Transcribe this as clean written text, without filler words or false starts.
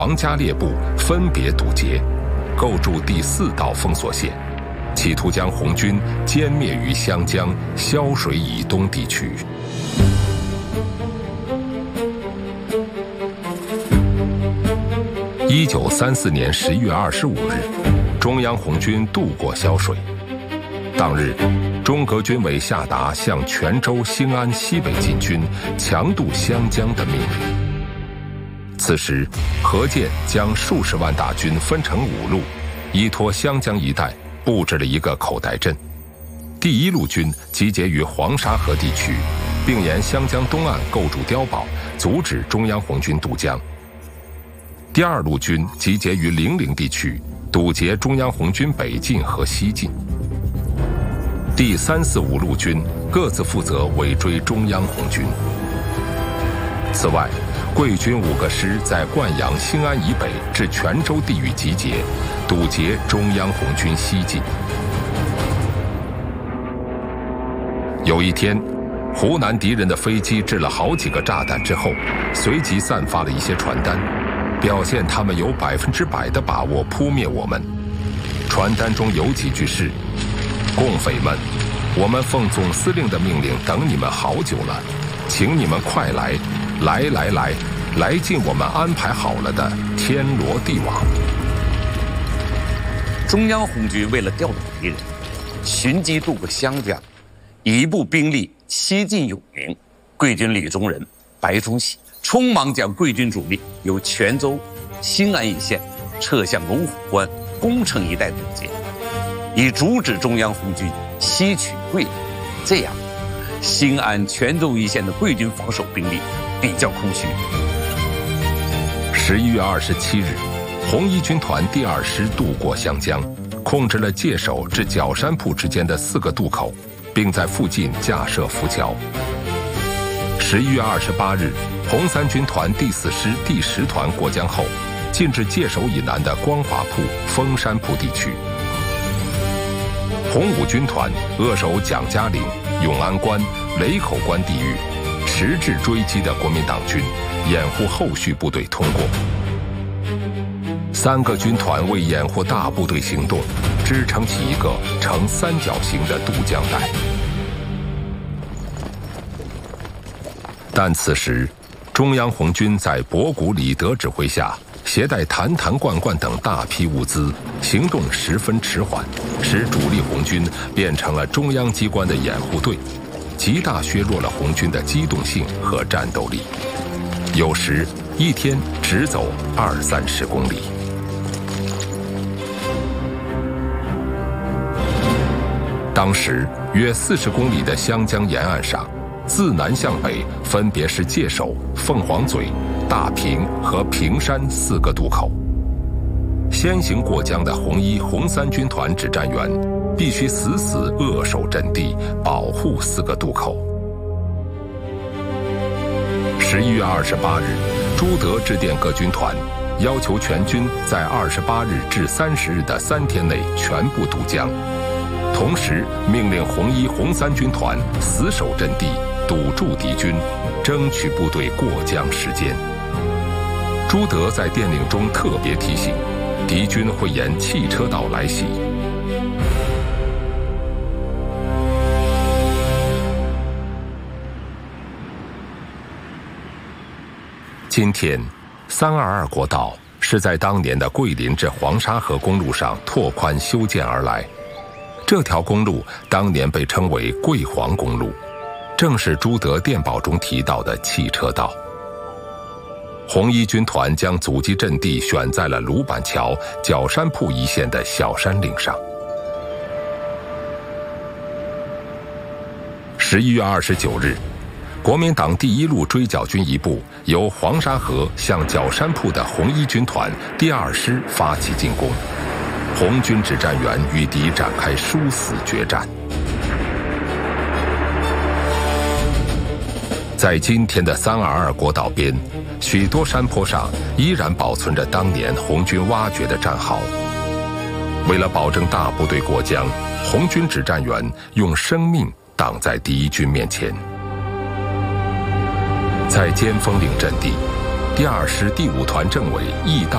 皇家列部分别堵截，构筑第4道封锁线，企图将红军歼灭于湘江、萧水以东地区。1934年11月25日，中央红军渡过萧水。当日，中革军委下达向泉州、兴安西北进军，强渡湘江的命令。此时，何键将数十万大军分成5路，依托湘江一带布置了一个口袋阵。第1路军集结于黄沙河地区，并沿湘江东岸构筑碉堡，阻止中央红军渡江。第2路军集结于零陵地区，堵截中央红军北进和西进。第3、4、5路军各自负责尾追中央红军。此外，桂军5个师在灌阳、兴安以北至泉州地域集结，堵截中央红军西进。有一天，湖南敌人的飞机掷了好几个炸弹之后，随即散发了一些传单，表现他们有100%的把握扑灭我们。传单中有几句是：共匪们，我们奉总司令的命令等你们好久了，请你们快来，来进我们安排好了的天罗地网。 中央红军为了调动敌人，寻机渡过湘江，一部兵力西进永宁。桂军李宗仁、白崇禧匆忙将桂军主力由泉州、兴安一线撤向龙虎关、宫城一带堵截，以阻止中央红军西取桂林。这样，兴安、泉州一线的桂军防守兵力比较空虚。 11月27日，红一军团第2师渡过湘江，控制了界首至角山铺之间的4个渡口，并在附近架设浮桥。11月28日，红三军团第4师第10团过江后，进至界首以南的光华铺、峰山铺地区。红五军团扼守蒋家岭、永安关、雷口关地域，迟滞追击的国民党军，掩护后续部队通过。3个军团为掩护大部队行动，支撑起一个呈3角形的渡江带。但此时，中央红军在博古、李德指挥下，携带坛坛罐罐等大批物资，行动十分迟缓，使主力红军变成了中央机关的掩护队，极大削弱了红军的机动性和战斗力。有时一天只走20-30公里。当时约40公里的湘江沿岸上，自南向北分别是界首、凤凰嘴、大坪和坪山4个渡口。先行过江的红一、红三军团指战员必须死死扼守阵地，保护4个渡口。11月28日，朱德致电各军团，要求全军在28日至30日的3天内全部渡江，同时命令红一、红三军团死守阵地，堵住敌军，争取部队过江时间。朱德在电令中特别提醒，敌军会沿汽车道来袭。今天，322国道是在当年的桂林至黄沙河公路上拓宽修建而来。这条公路当年被称为桂黄公路，正是朱德电报中提到的汽车道。红一军团将阻击阵地选在了鲁板桥、角山铺一线的小山岭上。11月29日，国民党第1路追剿军一部由黄沙河向角山铺的红一军团第2师发起进攻，红军指战员与敌展开殊死决战。在今天的322国道边，许多山坡上依然保存着当年红军挖掘的战壕。为了保证大部队过江，红军指战员用生命挡在敌军面前。在尖峰岭阵地，第2师第5团政委易大